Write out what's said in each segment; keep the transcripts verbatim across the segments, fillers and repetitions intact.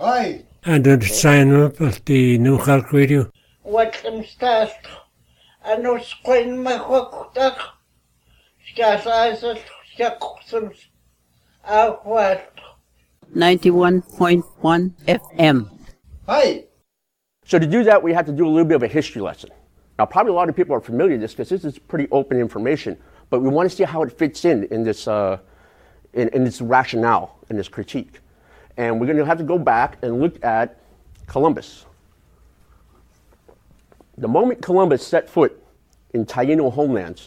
Hi. And then sign up at the New Clark Radio. Welcome, Stas. Ano squin makwaktak. Skasas, skakusums. Awat. ninety-one point one F M. Hi. So to do that, we have to do a little bit of a history lesson. Now, probably a lot of people are familiar with this because this is pretty open information, but we want to see how it fits in in this, uh, in, in this rationale, in this critique. And we're going to have to go back and look at Columbus. The moment Columbus set foot in Taino homelands,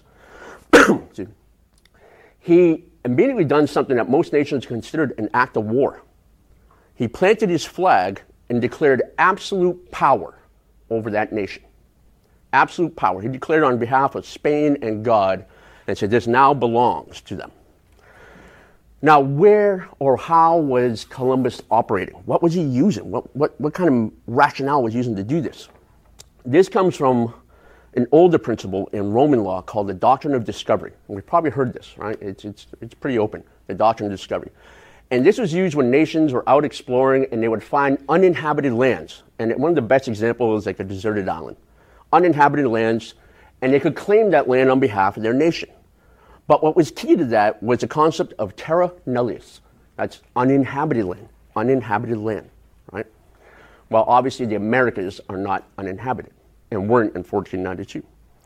he immediately done something that most nations considered an act of war. He planted his flag and declared absolute power over that nation. Absolute power. He declared on behalf of Spain and God and said this now belongs to them. Now, where or how was Columbus operating? What was he using? What, what, what kind of rationale was he using to do this? This comes from an older principle in Roman law called the doctrine of discovery. And we've probably heard this, right? It's, it's, it's pretty open, the doctrine of discovery. And this was used when nations were out exploring and they would find uninhabited lands. And one of the best examples is like a deserted island. Uninhabited lands, and they could claim that land on behalf of their nation. But what was key to that was the concept of terra nullius. That's uninhabited land, uninhabited land, right? Well, obviously the Americas are not uninhabited and weren't in fourteen ninety-two.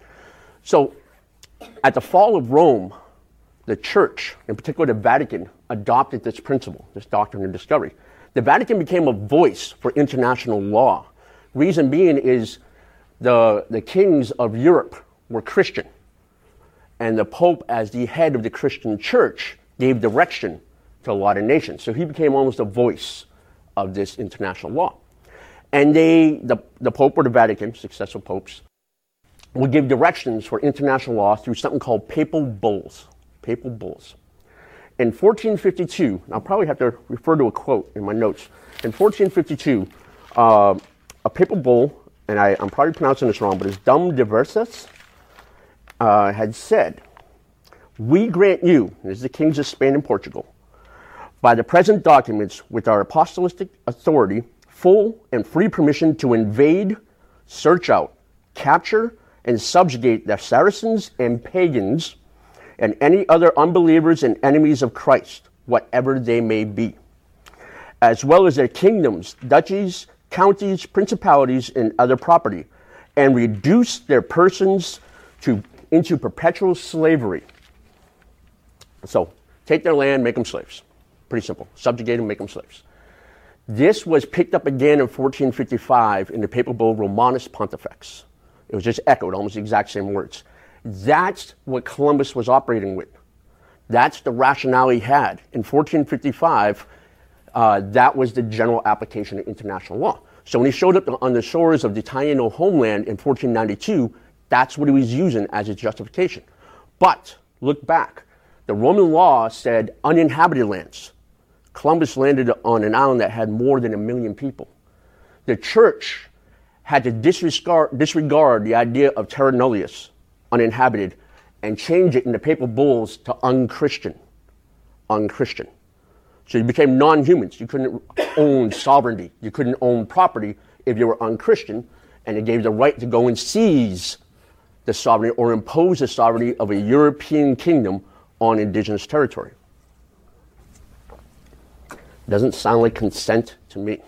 So at the fall of Rome, the church, in particular the Vatican, adopted this principle, this doctrine of discovery. The Vatican became a voice for international law. Reason being is the, the kings of Europe were Christian. And the Pope, as the head of the Christian church, gave direction to a lot of nations. So he became almost a voice of this international law. And they, the, the Pope or the Vatican, successive popes, would give directions for international law through something called papal bulls. Papal bulls. In fourteen fifty-two, I'll probably have to refer to a quote in my notes. In fourteen fifty-two, uh, a papal bull, and I, I'm probably pronouncing this wrong, but it's Dum Diversas, Uh, had said, "We grant you," this is the kings of Spain and Portugal, "by the present documents with our apostolic authority, full and free permission to invade, search out, capture, and subjugate the Saracens and pagans and any other unbelievers and enemies of Christ, whatever they may be, as well as their kingdoms, duchies, counties, principalities, and other property, and reduce their persons to into perpetual slavery." So, take their land, make them slaves. Pretty simple. Subjugate them, make them slaves. This was picked up again in fourteen fifty-five in the papal bull Romanus Pontifex. It was just echoed, almost the exact same words. That's what Columbus was operating with. That's the rationale he had. In fourteen fifty-five, uh, that was the general application of international law. So when he showed up on the shores of the Taino homeland in fourteen ninety-two, that's what he was using as his justification. But look back. The Roman law said uninhabited lands. Columbus landed on an island that had more than a million people. The church had to disregard, disregard the idea of terra nullius, uninhabited, and change it in the papal bulls to unchristian. Unchristian. So you became non-humans. You couldn't own sovereignty. You couldn't own property if you were unchristian, and it gave the right to go and seize the sovereignty or impose the sovereignty of a European kingdom on indigenous territory. Doesn't sound like consent to me.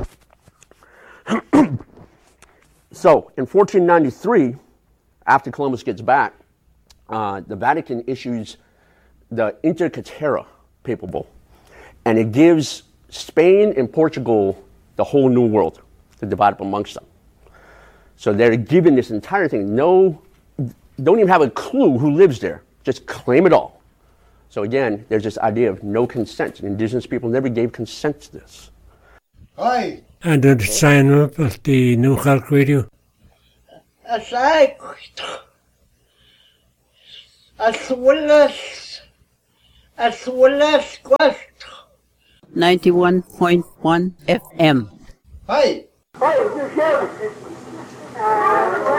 So, in fourteen ninety-three, after Columbus gets back, uh, the Vatican issues the Inter Caetera papal bull, and it gives Spain and Portugal the whole new world to divide up amongst them. So they're given this entire thing. No, don't even have a clue who lives there. Just claim it all. So again, there's this idea of no consent. Indigenous people never gave consent to this. Hi. And then sign up at the New Clark Radio. As I as well as as well as quest. ninety-one point one F M. Hi. Hi, this is Sheriff.